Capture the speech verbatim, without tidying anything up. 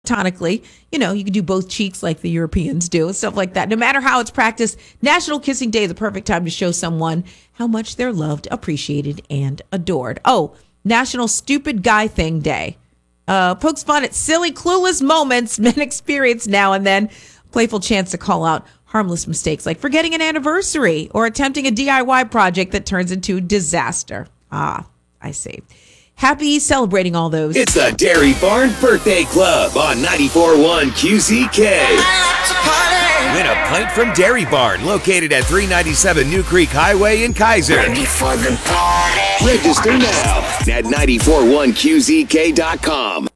Tonically, you know, you can do both cheeks like the Europeans do and stuff like that. No matter how it's practiced, National Kissing Day is the perfect time to show someone how much they're loved, appreciated, and adored. Oh, National Stupid Guy Thing Day. Uh, pokes fun at silly, clueless moments men experience now and then. Playful chance to call out harmless mistakes like forgetting an anniversary or attempting a D I Y project that turns into disaster. Ah, I see. Happy celebrating all those. It's the Dairy Barn Birthday Club on ninety-four point one Q Z K. Win a pint from Dairy Barn, located at three ninety-seven New Creek Highway in Kaiser. Ready for the party. Register now at nine four one Q Z K dot com.